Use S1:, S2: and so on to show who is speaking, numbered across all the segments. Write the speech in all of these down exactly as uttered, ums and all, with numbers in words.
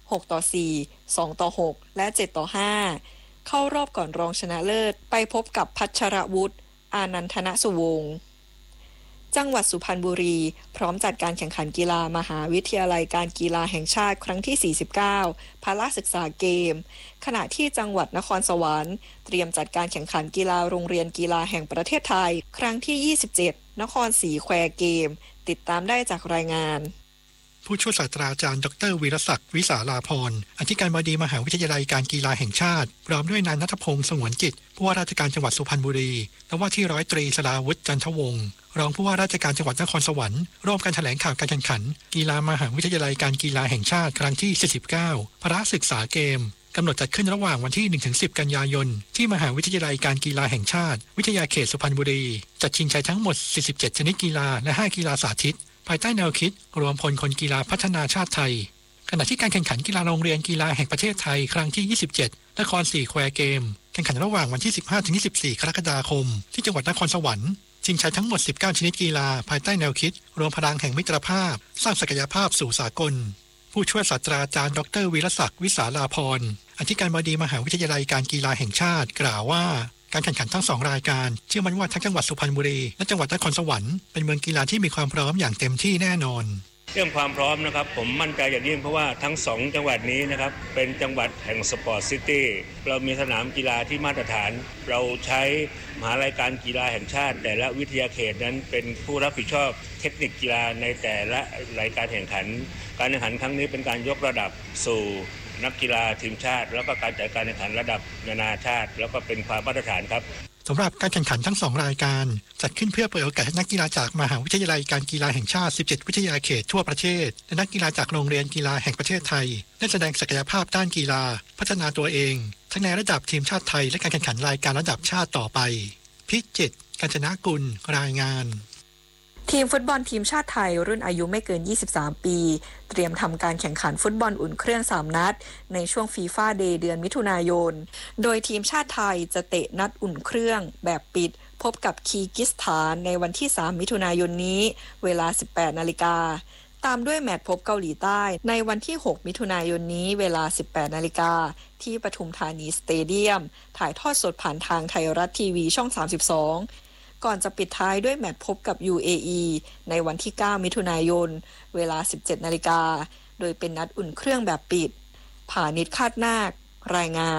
S1: หกต่อสี่ สองต่อหก และเจ็ดต่อห้าเข้ารอบก่อนรองชนะเลิศไปพบกับพัชรวุฒิอานันทนสุวงศ์จังหวัดสุพรรณบุรีพร้อมจัดการแข่งขันกีฬามหาวิทยาลัยการกีฬาแห่งชาติครั้งที่ สี่สิบเก้า พละศึกษาเกมขณะที่จังหวัดนครสวรรค์เตรียมจัดการแข่งขันกีฬาโรงเรียนกีฬาแห่งประเทศไทยครั้งที่ ยี่สิบเจ็ด นครศรีแควเกมติดตามได้จากรายงาน
S2: ผู้ช่วยศาสตราจารย์ดรวีรศักดิ์วิสาลาภรณ์อธิการบดีมหาวิทยาลัยการกีฬาแห่งชาติพร้อมด้วยนายณัฐพงษ์สงวนจิตผู้ว่าราชการจังหวัดสุพรรณบุรีและว่าที่ร้อยตรีสราวุฒิจันทวงศ์รองผู้ว่าราชการจังหวัดนครสวรรค์ร่วมกันแถลงข่าวการแข่งขันกีฬามหาวิทยาลัยการกีฬาแห่งชาติครั้งที่ สี่สิบเก้า พละศึกษาเกมกำหนดจัดขึ้นระหว่างวันที่ หนึ่งถึงสิบ กันยายนที่มหาวิทยาลัยการกีฬาแห่งชาติวิทยาเขตสุพรรณบุรีจัดชิงชัยทั้งหมด สี่สิบเจ็ด ชนิดกีฬาและ ห้า กีฬาสาธิตภายใต้แนวคิดรวมพลคนกีฬาพัฒนาชาติไทยขณะที่การแข่งขันกีฬาโรงเรียนกีฬาแห่งประเทศไทยครั้งที่ ยี่สิบเจ็ด นครศรีแควเกมแข่งขันระหว่างวันที่ สิบห้าถึงยี่สิบสี่ กรกฎาคมที่จังหวัดนครสวรรค์ชิงชัยทั้งหมด สิบเก้า ชนิดกีฬาภายใต้แนวคิดรวมพลังแห่งมิตรภาพสร้างศักยภาพสู่สากลผู้ช่วยศาสตราจารย์ดรวีรศักดิ์วิสาลาภรณ์อธิการบดีมหาวิทยาลัยการกีฬาแห่งชาติกล่าวว่าการแข่งขันทั้งสองรายการเชื่อมั่นว่าทั้งจังหวัดสุพรรณบุรีและจังหวัดนครสวรรค์เป็นเมืองกีฬาที่มีความพร้อมอย่างเต็มที่แน่นอน
S3: เรื่องความพร้อมนะครับผมมั่นใจอย่างยิ่งเพราะว่าทั้งสองจังหวัดนี้นะครับเป็นจังหวัดแห่งสปอร์ตซิตี้เรามีสนามกีฬาที่มาตรฐานเราใช้มหาวิทยาลัยการกีฬาแห่งชาติแต่ละวิทยาเขตนั้นเป็นผู้รับผิดชอบเทคนิคกีฬาในแต่ละรายการแข่งขันการแข่งขันครั้งนี้เป็นการยกระดับสู่นักกีฬาทีมชาติแล้วก็การจัดการแข่งขันระดับนานาชาติแล้วก็เป็นความมาตรฐานครับ
S2: สำหรับการแข่งขันทั้งสองรายการจัดขึ้นเพื่อเปิดโอกาสให้นักกีฬาจากมหาวิทยาลัยการกีฬาแห่งชาติ สิบเจ็ด วิทยาเขตทั่วประเทศและนักกีฬาจากโรงเรียนกีฬาแห่งประเทศไทยได้แสดงศักยภาพด้านกีฬาพัฒนาตัวเองทั้งในระดับทีมชาติไทยและการแข่งขันรายการระดับชาติต่อไปพิจิตร กาญจนกุลรายงาน
S1: ทีมฟุตบอลทีมชาติไทยรุ่นอายุไม่เกินยี่สิบสามปีเตรียมทำการแข่งขันฟุตบอลอุ่นเครื่องสามนัดในช่วงฟีฟ่าเดย์เดือนมิถุนายนโดยทีมชาติไทยจะเตะนัดอุ่นเครื่องแบบปิดพบกับคีร์กิสถานในวันที่สามมิถุนายนนี้เวลา สิบแปดนาฬิกาตามด้วยแมตช์พบเกาหลีใต้ในวันที่หกมิถุนายนนี้เวลา สิบแปดนาฬิกาที่ปทุมธานีสเตเดียมถ่ายทอดสดผ่านทางไทยรัฐทีวีช่องสามสิบสองก่อนจะปิดท้ายด้วยแมตช์พบกับ ยู เอ อี ในวันที่เก้ามิถุนายนเวลา สิบเจ็ดนาฬิกาโดยเป็นนัดอุ่นเครื่องแบบปิดผานิชคาดนาครายงาน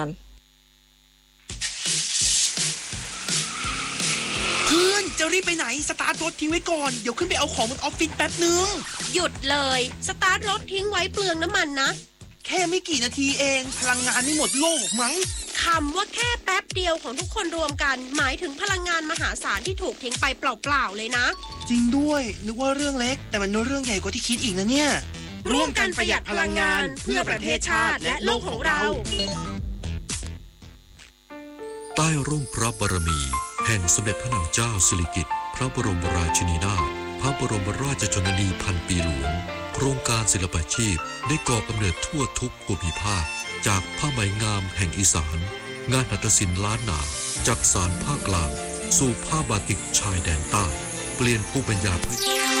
S4: เพื่อนจะรีบไปไหนสตาร์ทรถทิ้งไว้ก่อนเดี๋ยวขึ้นไปเอาของบนออฟฟิศแป๊บนึง
S5: หยุดเลยสตาร์ทรถทิ้งไว้เปลืองน้ำมันนะ
S4: แค่ไม่กี่นาทีเองพลังงานไม่หมดโลกมั้ง
S5: คำว่าแค่แป๊บเดียวของทุกคนรวมกันหมายถึงพลังงานมหาศาลที่ถูกทิ้งไปเปล่าๆเลยนะ
S4: จริงด้วยนึกว่าเรื่องเล็กแต่มันเรื่องใหญ่กว่าที่คิดอีกนะเนี่ย
S5: ร่วมกันประหยัดพลังงานเพื่อประเทศชาติและโลกของเรา
S6: ใต้ร่มพระบารมีแห่งสมเด็จพระนางเจ้าสิริกิติ์พระบรมราชินีนาถพระบรมราชชนนีพันปีหลวงโครงการศิลปาชีพได้ก่อกำเนิดทั่วทุกภูมิภาคจากผ้าไหมงามแห่งอีสานงานหัตถศิลป์ล้านนาจากสานภาคกลางสู่ผ้าบาติกชายแดนใต้เปลี่ยนภูมิปัญญาพื้น